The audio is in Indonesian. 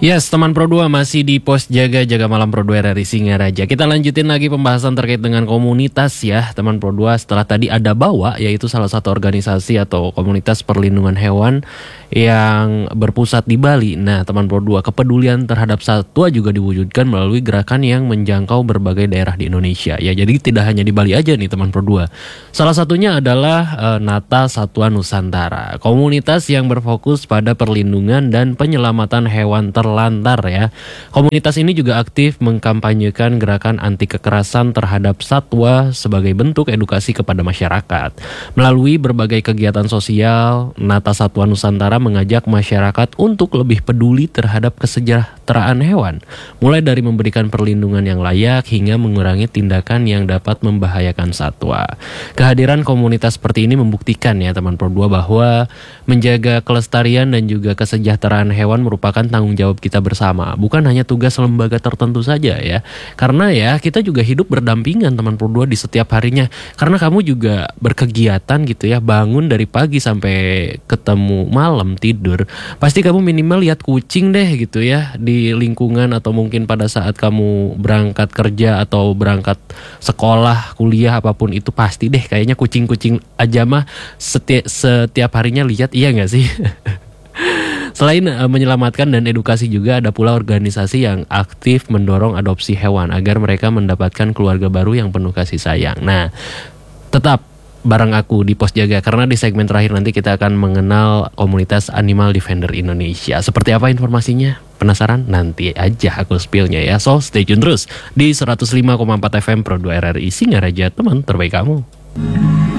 Yes, teman Pro 2 masih di pos jaga malam Pro 2 RRI Singaraja. Kita lanjutin lagi pembahasan terkait dengan komunitas ya, teman Pro 2. Setelah tadi ada BAWA, yaitu salah satu organisasi atau komunitas perlindungan hewan yang berpusat di Bali. Nah, teman Pro 2, kepedulian terhadap satwa juga diwujudkan melalui gerakan yang menjangkau berbagai daerah di Indonesia. Ya, jadi tidak hanya di Bali aja nih teman Pro 2. Salah satunya adalah Nata Satwa Nusantara, komunitas yang berfokus pada perlindungan dan penyelamatan hewan terlantar ya. Komunitas ini juga aktif mengkampanyekan gerakan anti kekerasan terhadap satwa sebagai bentuk edukasi kepada masyarakat. Melalui berbagai kegiatan sosial, Nata Satwa Nusantara mengajak masyarakat untuk lebih peduli terhadap kesejahteraan hewan, mulai dari memberikan perlindungan yang layak hingga mengurangi tindakan yang dapat membahayakan satwa. Kehadiran komunitas seperti ini membuktikan ya teman Pro 2 bahwa menjaga kelestarian dan juga kesejahteraan hewan merupakan tanggung jawab kita bersama, bukan hanya tugas lembaga tertentu saja ya. Karena ya kita juga hidup berdampingan teman Pro 2 di setiap harinya. Karena kamu juga berkegiatan gitu ya, bangun dari pagi sampai ketemu malam tidur, pasti kamu minimal lihat kucing deh gitu ya di lingkungan, atau mungkin pada saat kamu berangkat kerja atau berangkat sekolah, kuliah, apapun itu pasti deh kayaknya kucing-kucing aja mah setiap harinya lihat, iya gak sih? Selain menyelamatkan dan edukasi, juga ada pula organisasi yang aktif mendorong adopsi hewan agar mereka mendapatkan keluarga baru yang penuh kasih sayang. Nah, tetap bareng aku di Pos Jaga, karena di segmen terakhir nanti kita akan mengenal komunitas Animal Defender Indonesia. Seperti apa informasinya? Penasaran? Nanti aja aku spillnya ya. So, stay tune terus di 105,4 FM Pro 2 RRI Singaraja, teman terbaik kamu.